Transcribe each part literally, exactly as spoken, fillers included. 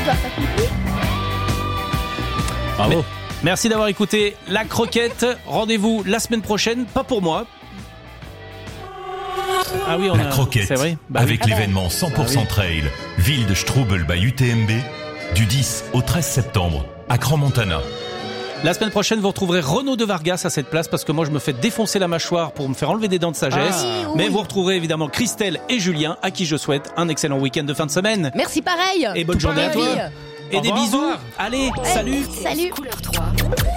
l'histoire s'accomplit. Bravo. Mais, merci d'avoir écouté La Croquette. Rendez-vous la semaine prochaine, pas pour moi. Ah oui, on La a... Croquette, c'est vrai bah, avec oui. l'événement cent pour cent bah, oui. Trail, ville de Strubel by U T M B, du dix au treize septembre, à Crans-Montana. La semaine prochaine, vous retrouverez Renaud de Vargas à cette place parce que moi, je me fais défoncer la mâchoire pour me faire enlever des dents de sagesse. Ah, oui, Mais oui. vous retrouverez évidemment Christelle et Julien, à qui je souhaite un excellent week-end de fin de semaine. Merci pareil. Et bonne Tout journée à pareil. toi. Et Au des revoir, bisous. au revoir. Allez, Ouais, salut. Salut. Couleur trois.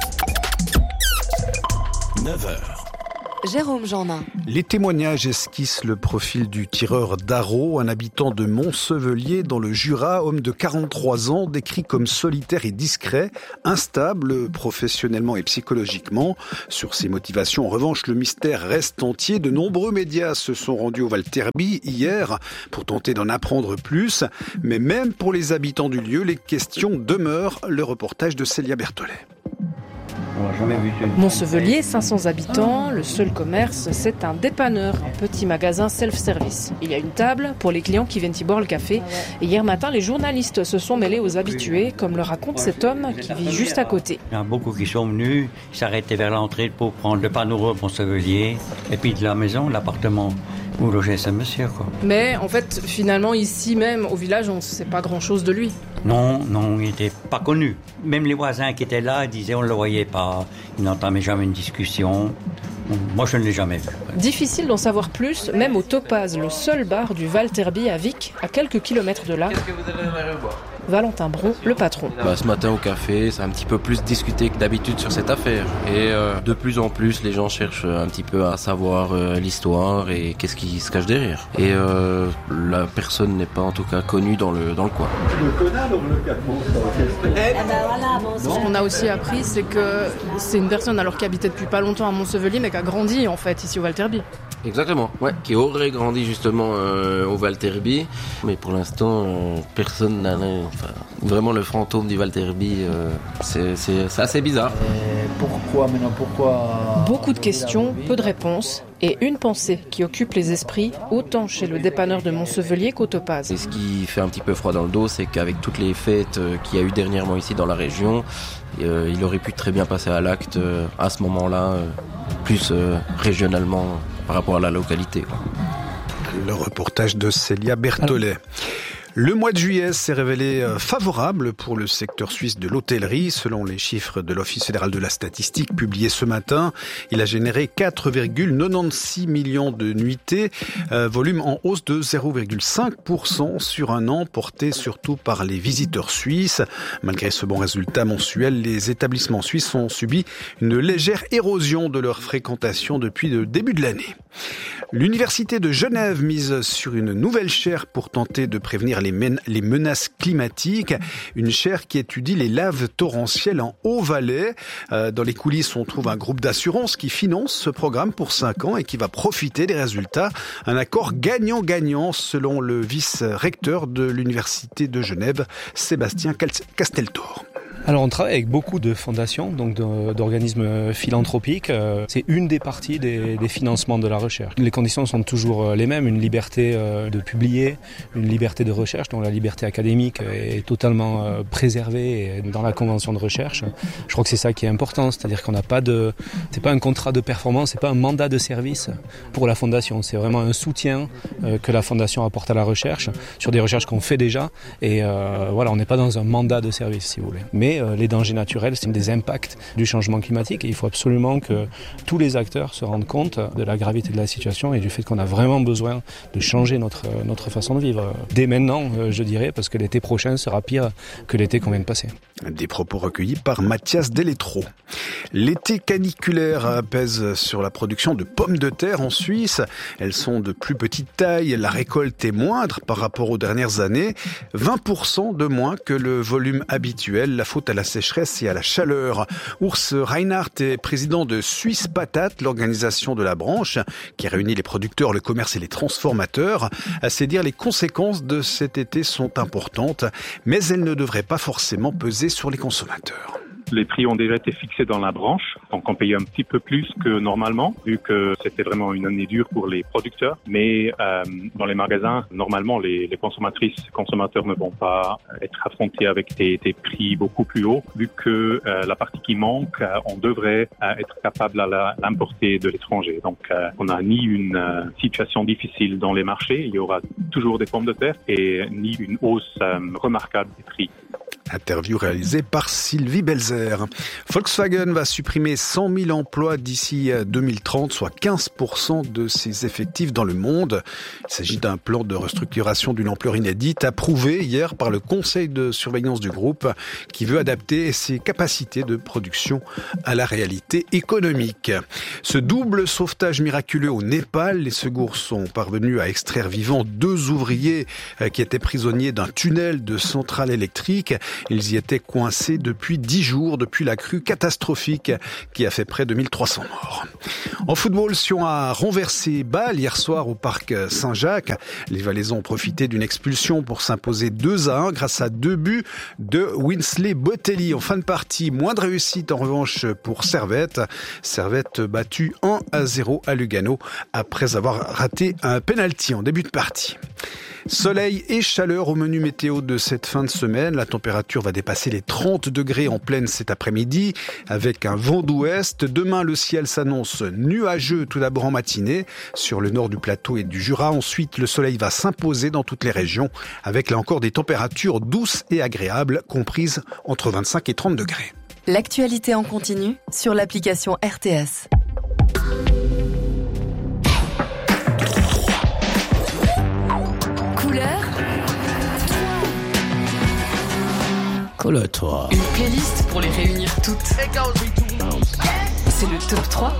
neuf heures. Jérôme Jeannin. Les témoignages esquissent le profil du tireur d'Arrault, un habitant de Montsevelier dans le Jura, homme de quarante-trois ans, décrit comme solitaire et discret, instable professionnellement et psychologiquement. Sur ses motivations, en revanche, le mystère reste entier. De nombreux médias se sont rendus au Val-Terby hier pour tenter d'en apprendre plus. Mais même pour les habitants du lieu, les questions demeurent. Le reportage de Célia Berthollet. Montsevelier, cinq cents habitants, le seul commerce, c'est un dépanneur, un petit magasin self-service. Il y a une table pour les clients qui viennent y boire le café. Et hier matin, les journalistes se sont mêlés aux habitués, comme le raconte cet homme qui vit juste à côté. Il y en a beaucoup qui sont venus, s'arrêter vers l'entrée pour prendre le panneau Montsevelier, et puis de la maison, l'appartement où logeait ce monsieur, quoi. Mais en fait, finalement, ici même, au village, on ne sait pas grand-chose de lui. Non, non, il n'était pas connu. Même les voisins qui étaient là disaient on ne le voyait pas, il n'entamait jamais une discussion. Moi, je ne l'ai jamais vu. Difficile d'en savoir plus, même au Topaz, le seul bar du Val-Terby à Vic, à quelques kilomètres de là. Valentin Bron, le patron. Bah, ce matin au café, c'est un petit peu plus discuté que d'habitude sur cette affaire. Et euh, de plus en plus, les gens cherchent un petit peu à savoir euh, l'histoire et qu'est-ce qui se cache derrière. Et euh, la personne n'est pas en tout cas connue dans le, dans le coin. Ce qu'on a aussi appris, c'est que c'est une personne alors qui habitait depuis pas longtemps à Montsevelier, mais qui a grandi en fait ici au Val-Terby. Exactement, ouais, qui aurait grandi justement euh, au Val-Terby, mais pour l'instant, euh, personne n'a enfin, vraiment le fantôme du Val-Terby, euh, c'est, c'est, c'est assez bizarre. Et pourquoi maintenant, pourquoi... Beaucoup de questions, peu de réponses, et une pensée qui occupe les esprits, autant chez le dépanneur de Montsevelier qu'au Topaz. Et ce qui fait un petit peu froid dans le dos, c'est qu'avec toutes les fêtes euh, qu'il y a eu dernièrement ici dans la région, euh, il aurait pu très bien passer à l'acte euh, à ce moment-là, euh, plus euh, régionalement par rapport à la localité, quoi. Le reportage de Célia Berthollet. Le mois de juillet s'est révélé favorable pour le secteur suisse de l'hôtellerie. Selon les chiffres de l'Office fédéral de la statistique publiés ce matin, il a généré quatre virgule quatre-vingt-seize millions de nuitées, euh, volume en hausse de zéro virgule cinq pour cent sur un an, porté surtout par les visiteurs suisses. Malgré ce bon résultat mensuel, les établissements suisses ont subi une légère érosion de leur fréquentation depuis le début de l'année. L'Université de Genève mise sur une nouvelle chaire pour tenter de prévenir les, men- les menaces climatiques. Une chaire qui étudie les laves torrentielles en Haut-Valais. Euh, dans les coulisses, on trouve un groupe d'assurance qui finance ce programme pour cinq ans et qui va profiter des résultats. Un accord gagnant-gagnant selon le vice-recteur de l'Université de Genève, Sébastien Casteltor. Alors on travaille avec beaucoup de fondations, donc de, d'organismes philanthropiques. C'est une des parties des, des financements de la recherche. Les conditions sont toujours les mêmes, une liberté de publier, une liberté de recherche, dont la liberté académique est totalement préservée dans la convention de recherche. Je crois que c'est ça qui est important, c'est-à-dire qu'on n'a pas de, c'est pas un contrat de performance, c'est pas un mandat de service pour la fondation. C'est vraiment un soutien que la fondation apporte à la recherche sur des recherches qu'on fait déjà. Et euh, voilà, on n'est pas dans un mandat de service, si vous voulez. Mais les dangers naturels, c'est des impacts du changement climatique et il faut absolument que tous les acteurs se rendent compte de la gravité de la situation et du fait qu'on a vraiment besoin de changer notre, notre façon de vivre. Dès maintenant, je dirais, parce que l'été prochain sera pire que l'été qu'on vient de passer. Des propos recueillis par Mathias Delétro. L'été caniculaire pèse sur la production de pommes de terre en Suisse. Elles sont de plus petite taille, la récolte est moindre par rapport aux dernières années. vingt pour cent de moins que le volume habituel, la faute à la sécheresse et à la chaleur. Urs Reinhardt est président de Suisse Patate, l'organisation de la branche qui réunit les producteurs, le commerce et les transformateurs. À ses dires, les conséquences de cet été sont importantes, mais elles ne devraient pas forcément peser sur les consommateurs. Les prix ont déjà été fixés dans la branche, donc on payait un petit peu plus que normalement, vu que c'était vraiment une année dure pour les producteurs. Mais euh, dans les magasins, normalement, les, les consommatrices et consommateurs ne vont pas être affrontés avec des, des prix beaucoup plus hauts, vu que euh, la partie qui manque, euh, on devrait euh, être capable à l'importer de l'étranger. Donc, euh, on n'a ni une euh, situation difficile dans les marchés, il y aura toujours des pommes de terre, et ni une hausse euh, remarquable des prix. Interview réalisée par Sylvie Belzer. Volkswagen va supprimer cent mille emplois d'ici deux mille trente, soit quinze pour cent de ses effectifs dans le monde. Il s'agit d'un plan de restructuration d'une ampleur inédite approuvé hier par le conseil de surveillance du groupe qui veut adapter ses capacités de production à la réalité économique. Ce double sauvetage miraculeux au Népal, les secours sont parvenus à extraire vivants deux ouvriers qui étaient prisonniers d'un tunnel de centrale électrique. Ils y étaient coincés depuis dix jours, depuis la crue catastrophique qui a fait près de mille trois cents morts. En football, Sion a renversé Bâle hier soir au parc Saint-Jacques. Les Valaisans ont profité d'une expulsion pour s'imposer deux à un grâce à deux buts de Winsley Botelli. En fin de partie, moins de réussite en revanche pour Servette. Servette battu un à zéro à Lugano après avoir raté un penalty en début de partie. Soleil et chaleur au menu météo de cette fin de semaine. La température va dépasser les trente degrés en pleine cet après-midi avec un vent d'ouest. Demain, le ciel s'annonce nuageux tout d'abord en matinée sur le nord du plateau et du Jura. Ensuite, le soleil va s'imposer dans toutes les régions avec là encore des températures douces et agréables comprises entre vingt-cinq et trente degrés. L'actualité en continu sur l'application R T S. Colle-toi. Une playlist pour les réunir toutes. C'est le top trois